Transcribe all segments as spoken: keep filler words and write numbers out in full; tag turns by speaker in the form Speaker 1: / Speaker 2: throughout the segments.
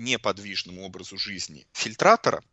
Speaker 1: неподвижному образу жизни фильтратора,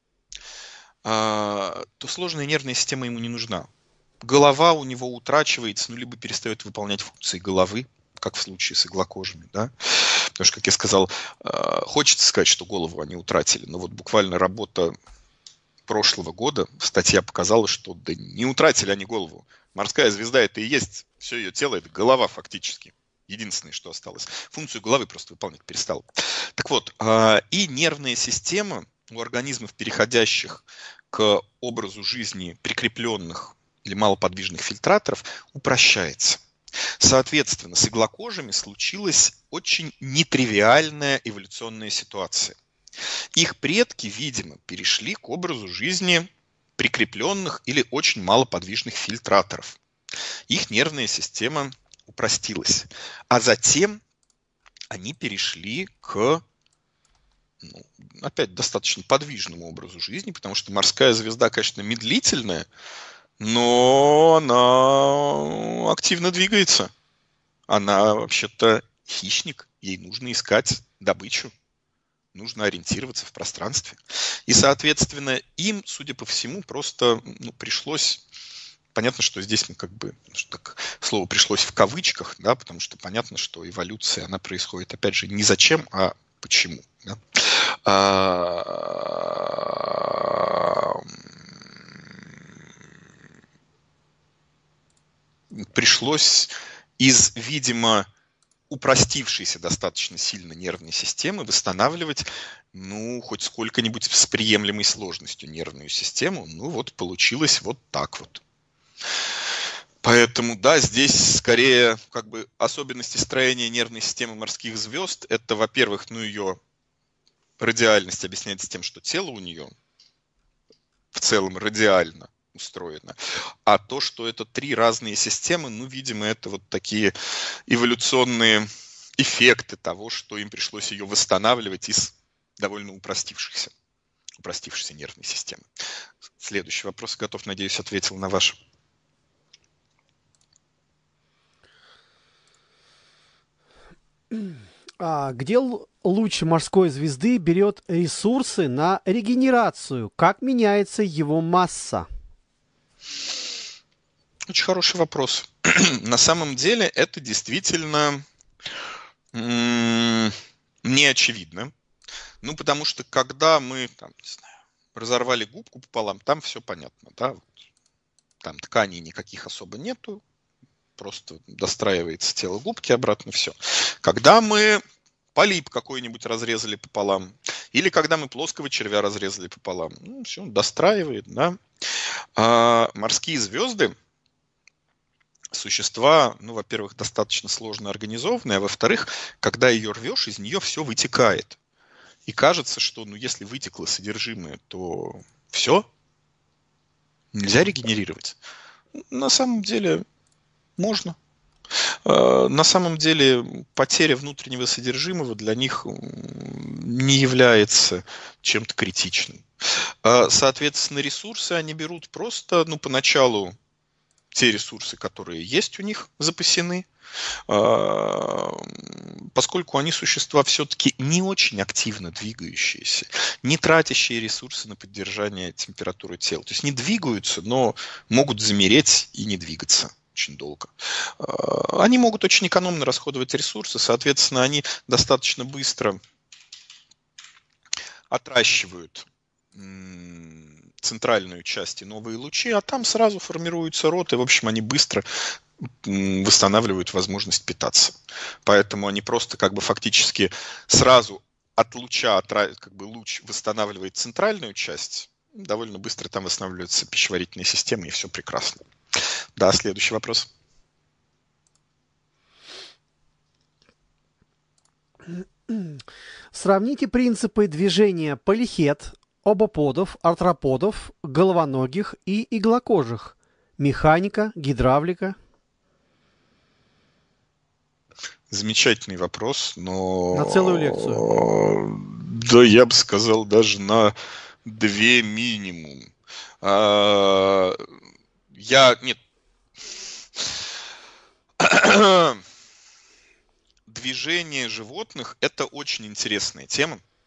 Speaker 1: то сложная нервная система ему не нужна. Голова у него утрачивается, ну, либо перестает выполнять функции головы, как в случае с иглокожими, да. Потому что, как я сказал, хочется сказать, что голову они утратили, но вот буквально работа прошлого года, статья показала, что да не утратили они голову. Морская звезда — это и есть все ее тело, это голова фактически. Единственное, что осталось. Функцию головы просто выполнять перестал. Так вот, и нервная система у организмов, переходящих к образу жизни прикрепленных или малоподвижных фильтраторов, упрощается. Соответственно, с иглокожими случилась очень нетривиальная эволюционная ситуация. Их предки, видимо, перешли к образу жизни прикрепленных или очень малоподвижных фильтраторов. Их нервная система упростилась. А затем они перешли к, ну, опять, достаточно подвижному образу жизни, потому что морская звезда, конечно, медлительная, но она активно двигается. Она вообще-то хищник, ей нужно искать добычу, нужно ориентироваться в пространстве. И, соответственно, им, судя по всему, просто ну, пришлось... Понятно, что здесь мы как бы, что так, слово пришлось в кавычках, да, потому что понятно, что эволюция, она происходит, опять же, не зачем, а почему. Да. А... Пришлось из, видимо, упростившейся достаточно сильно нервной системы восстанавливать, ну, хоть сколько-нибудь с приемлемой сложностью нервную систему. Ну, вот получилось вот так вот. Поэтому, да, здесь скорее как бы особенности строения нервной системы морских звезд, это, во-первых, ну, ее радиальность объясняется тем, что тело у нее в целом радиально устроено. А то, что это три разные системы, ну, видимо, это вот такие эволюционные эффекты того, что им пришлось ее восстанавливать из довольно упростившихся, упростившейся нервной системы. Следующий вопрос, готов, надеюсь, ответил на ваш.
Speaker 2: А где луч морской звезды берет ресурсы на регенерацию? Как меняется его масса?
Speaker 1: Очень хороший вопрос. На самом деле это действительно м- не очевидно. Ну, потому что когда мы, там, не знаю, разорвали губку пополам, там все понятно, да, вот, там тканей никаких особо нету, просто достраивается тело губки обратно, все. Когда мы полип какой-нибудь разрезали пополам, или когда мы плоского червя разрезали пополам, ну, все, достраивает, да. А морские звезды существа, ну, во-первых, достаточно сложно организованные, а во-вторых, когда ее рвешь, из нее все вытекает. И кажется, что, ну, если вытекло содержимое, то все, нельзя регенерировать. На самом деле можно. На самом деле потеря внутреннего содержимого для них не является чем-то критичным. Соответственно, ресурсы они берут просто, ну, поначалу те ресурсы, которые есть у них, запасены, поскольку они существа все-таки не очень активно двигающиеся, не тратящие ресурсы на поддержание температуры тела. То есть не двигаются, но могут замереть и не двигаться очень долго. Они могут очень экономно расходовать ресурсы, соответственно, они достаточно быстро отращивают центральную часть и новые лучи, а там сразу формируется рот, и, в общем, они быстро восстанавливают возможность питаться. Поэтому они просто как бы фактически сразу от луча, как бы луч восстанавливает центральную часть, довольно быстро там восстанавливается пищеварительная система, и все прекрасно. Да, следующий вопрос.
Speaker 2: Сравните принципы движения полихет, обоподов, артроподов, головоногих и иглокожих. Механика, гидравлика.
Speaker 1: Замечательный вопрос, но...
Speaker 2: На целую лекцию.
Speaker 1: Да, я бы сказал, даже на две минимум. А... Я... Нет. Движение животных – это очень интересная тема.